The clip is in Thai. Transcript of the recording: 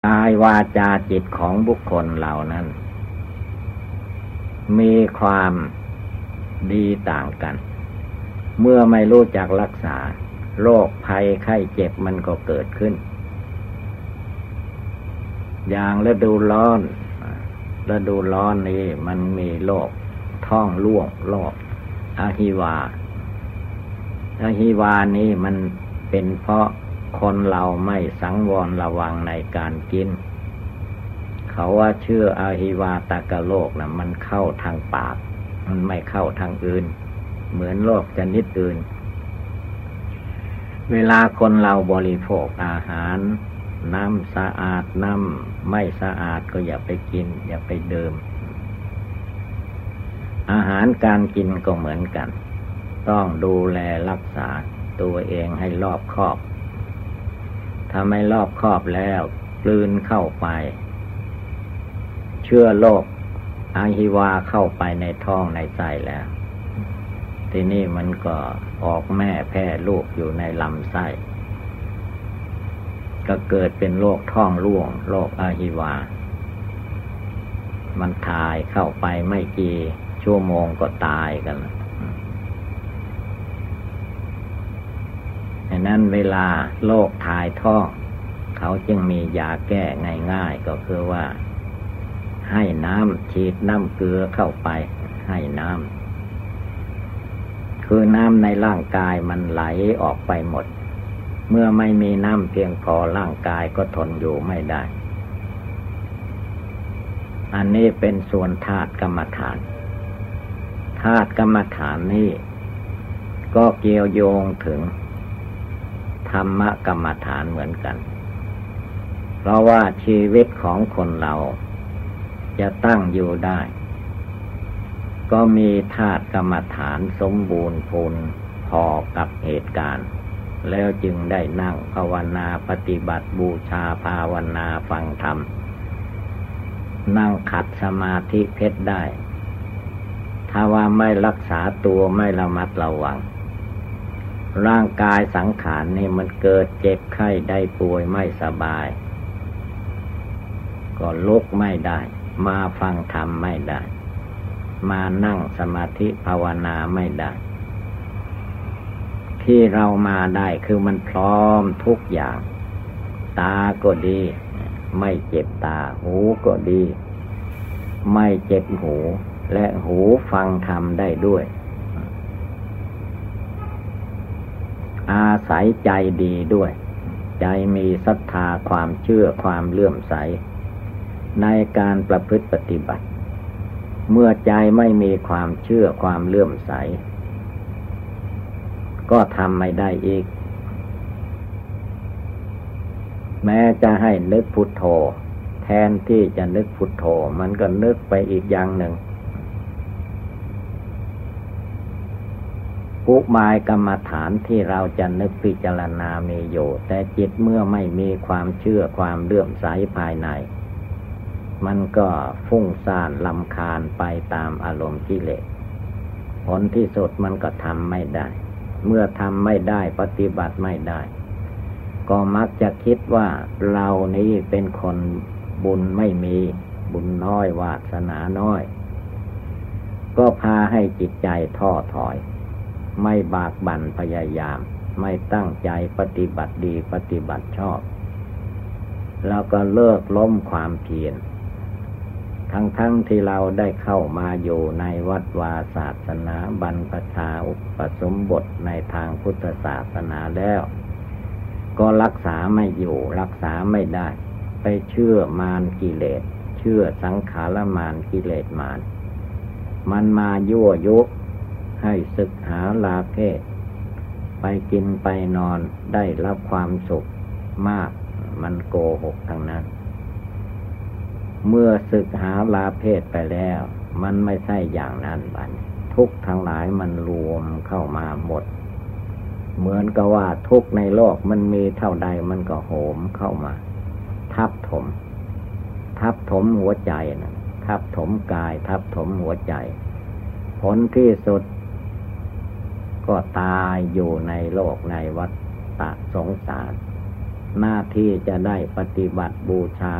กายวาจาจิตของบุคคลเหล่านั้นมีความดีต่างกันเมื่อไม่รู้จักรักษาโรคภัยไข้เจ็บมันก็เกิดขึ้นอย่างฤดูร้อนนี้มันมีโรคท้องร่วงโรคอหิวานี้มันเป็นเพราะคนเราไม่สังวรระวังในการกินเขาว่าเชื่ออหิวาตกโรคนะมันเข้าทางปากมันไม่เข้าทางอื่นเหมือนโรคชนิดอื่นเวลาคนเราบริโภคอาหารน้ำสะอาดน้ำไม่สะอาดก็อย่าไปกินอย่าไปดื่มอาหารการกินก็เหมือนกันต้องดูแลรักษาตัวเองให้รอบคอบถ้าไม่รอบคอบแล้วกลืนเข้าไปเชื้อโรคอหิวาเข้าไปในท้องในไส้แล้วทีนี้มันก็ออกแม่แพร่ลูกอยู่ในลำไส้ก็เกิดเป็นโรคท้องร่วงโรคอหิวามันถ่ายเข้าไปไม่กี่ชั่วโมงก็ตายกันฉะนั้นเวลาโรคถ่ายท้องเขาจึงมียาแก้ง่ายๆก็คือว่าให้น้ำฉีดน้ำเกลือเข้าไปให้น้ำคือน้ำในร่างกายมันไหลออกไปหมดเมื่อไม่มีน้ำเพียงพอร่างกายก็ทนอยู่ไม่ได้อันนี้เป็นส่วนธาตุกรรมฐานธาตุกรรมฐานนี้ก็เกี่ยวโยงถึงธรรมกรรมฐานเหมือนกันเพราะว่าชีวิตของคนเราจะตั้งอยู่ได้ก็มีธาตุกรรมฐานสมบูรณ์พูนพอกับเหตุการณ์แล้วจึงได้นั่งภาวนาปฏิบัติบูชาภาวนาฟังธรรมนั่งขัดสมาธิเพชรได้ถ้าว่าไม่รักษาตัวไม่ระมัดระวังร่างกายสังขารนี่มันเกิดเจ็บไข้ได้ป่วยไม่สบายก็ลุกไม่ได้มาฟังธรรมไม่ได้มานั่งสมาธิภาวนาไม่ได้ที่เรามาได้คือมันพร้อมทุกอย่างตาก็ดีไม่เจ็บตาหูก็ดีไม่เจ็บหูและหูฟังธรรมได้ด้วยอาศัยใจดีด้วยใจมีศรัทธาความเชื่อความเลื่อมใสในการประพฤติปฏิบัติเมื่อใจไม่มีความเชื่อความเลื่อมใสก็ทำไม่ได้อีกแม้จะให้นึกพุทโธแทนที่จะนึกพุทโธมันก็นึกไปอีกอย่างหนึ่งอุบายกรรมฐานที่เราจะนึกพิจารณามีอยู่แต่จิตเมื่อไม่มีความเชื่อความเลื่อมใสภายในมันก็ฟุ้งซ่านรำคาญไปตามอารมณ์กิเลสผลที่สุดมันก็ทำไม่ได้เมื่อทำไม่ได้ปฏิบัติไม่ได้ก็มักจะคิดว่าเรานี้เป็นคนบุญไม่มีบุญน้อยวาสนาน้อยก็พาให้จิตใจท้อถอยไม่บากบั่นพยายามไม่ตั้งใจปฏิบัติดีปฏิบัติชอบแล้วก็เลิกล้มความเพียรทั้งที่เราได้เข้ามาอยู่ในวัดวาศาสนาบรรพชาอุปสมบทในทางพุทธศาสนาแล้วก็รักษาไม่อยู่รักษาไม่ได้ไปเชื่อมารกิเลสเชื่อสังขารมารกิเลสมารมันมายั่วยุให้ศึกหาลาเพศไปกินไปนอนได้รับความสุขมากมันโกหกทั้งนั้นเมื่อศึกหาลาเพศไปแล้วมันไม่ใช่อย่างนั้นบัดทุกข์ทั้งหลายมันรวมเข้ามาหมดเหมือนกับว่าทุกข์ในโลกมันมีเท่าใดมันก็โหมเข้ามาทับถมหัวใจนะทับถมกายทับถมหัวใจผลที่สุดก็ตายอยู่ในโลกในวัฏสงสารหน้าที่จะได้ปฏิบัติบูชา